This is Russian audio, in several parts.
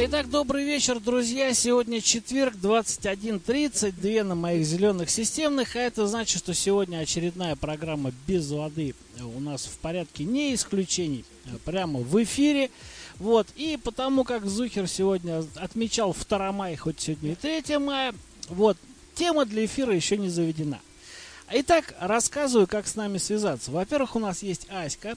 Итак, добрый вечер, друзья. Сегодня четверг, 21:30, две на моих зеленых системных. А это значит, что сегодня очередная программа «Без воды» у нас в порядке не исключений, прямо в эфире. Вот. И потому как Зухер сегодня отмечал 2 мая, хоть сегодня и 3 мая, вот, тема для эфира еще не заведена. Итак, рассказываю, как с нами связаться. Во-первых, у нас есть Аська,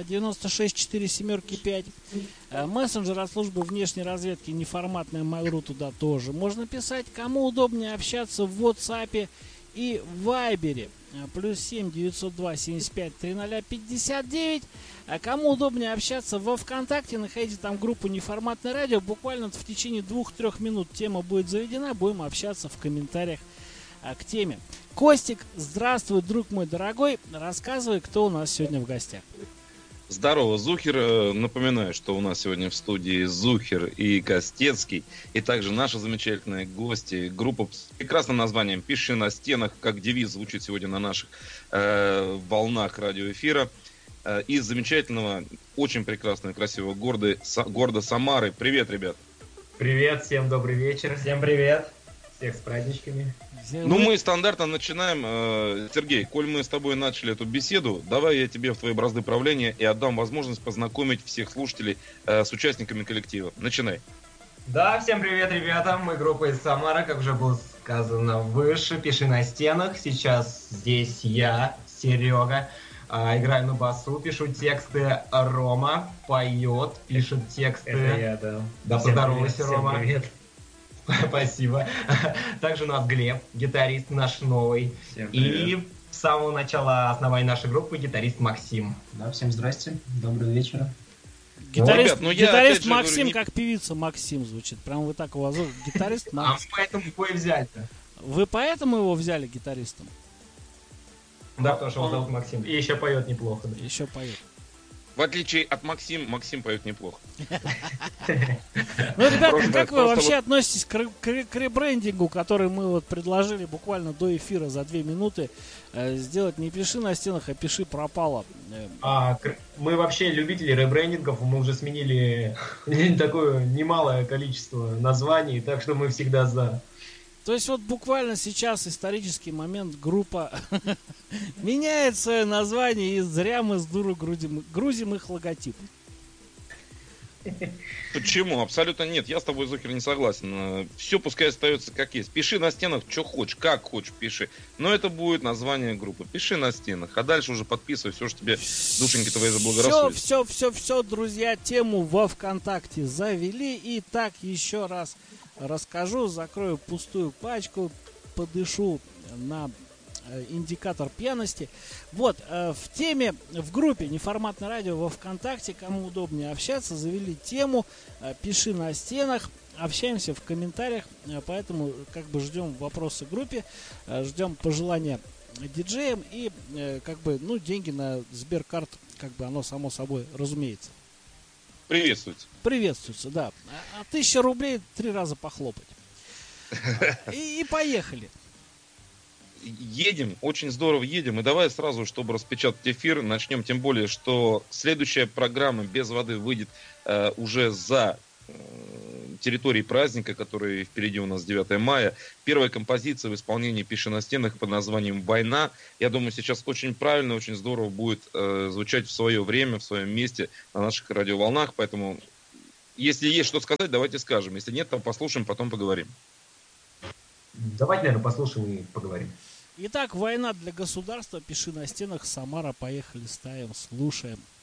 96475. Мессенджер от службы внешней разведки неформатная Mail.ru, туда тоже можно писать. Кому удобнее общаться в WhatsApp и Viber. +7 902 75 30 59. А кому удобнее общаться во ВКонтакте, находите там группу «Неформатное радио». Буквально в течение 2-3 минут тема будет заведена. Будем общаться в комментариях к теме. Костик, здравствуй, друг мой дорогой. Рассказывай, кто у нас сегодня в гостях. Здорово, Зухер. Напоминаю, что у нас сегодня в студии Зухер и Костецкий. И также наши замечательные гости. Группа с прекрасным названием «Пиши на стенах», как девиз звучит сегодня на наших волнах радиоэфира. Из замечательного, очень прекрасного и красивого города Самары. Привет, ребят. Привет, всем добрый вечер. Всем привет. Всех с праздничками. Ну, мы стандартно начинаем. Сергей, коль мы с тобой начали эту беседу, давай я тебе в твои бразды правления и отдам возможность познакомить всех слушателей с участниками коллектива. Начинай. Да, всем привет, ребята. Мы группа из Самары, как уже было сказано выше. «Пиши на стенах». Сейчас здесь я, Серега. Играю на басу, пишу тексты. Рома поет, пишет тексты. Это я, да. Да, поздоровайся, Рома. Всем привет. Спасибо. Также у нас Глеб, гитарист наш новый. Всем привет. И с самого начала основания нашей группы гитарист Максим. Да, всем здрасте. Доброго вечера. Гитарист, ребят, я гитарист опять же Максим, говорю, не- как певица Максим звучит. Прям вы так его зовут. Гитарист А мы Максим. поэтому его и взяли-то. Вы поэтому его взяли гитаристом? Да, потому что его зовут Максим. И еще поет неплохо. Да. Еще поет. В отличие от Максим поет неплохо. Ну, ребята, Просто- как вы просто вообще вот- относитесь к ребрендингу, который мы вот предложили буквально до эфира за 2 минуты? Сделать не «Пиши на стенах», а «Пиши пропало». Мы вообще любители ребрендингов, мы уже сменили такое немалое количество названий, так что мы всегда за. То есть вот буквально сейчас исторический момент, группа меняет свое название, и зря мы с дуру грузим их логотип. Почему? Абсолютно нет. Я с тобой, Зухер, не согласен. Все пускай остается как есть. Пиши на стенах, что хочешь, как хочешь, пиши. Но это будет название группы. Пиши на стенах. А дальше уже подписывай все, что тебе душеньки твои заблагорассудят. Все, друзья, тему во ВКонтакте завели. И так еще раз расскажу, закрою пустую пачку, подышу на индикатор пьяности. Вот, в теме, в группе «Неформатное радио» во ВКонтакте, кому удобнее общаться, завели тему «Пиши на стенах». Общаемся в комментариях, поэтому как бы ждем вопросы в группе, ждем пожелания диджеям и как бы, ну, деньги на Сберкарт, как бы оно само собой разумеется. Приветствуйте. Приветствуется, да. 1000 рублей 3 раза похлопать. И поехали. Едем, очень здорово едем. И давай сразу, чтобы распечатать эфир, начнем. Тем более, что следующая программа «Без воды» выйдет уже за территорией праздника, который впереди у нас 9 мая. Первая композиция в исполнении «Пиши на стенах» под названием «Война». Я думаю, сейчас очень правильно, очень здорово будет звучать в свое время, в своем месте на наших радиоволнах. Поэтому, если есть что сказать, давайте скажем. Если нет, то послушаем, потом поговорим. Давайте, наверное, послушаем и поговорим. Итак, «Война для государства», «Пиши на стенах», Самара, поехали, ставим, слушаем.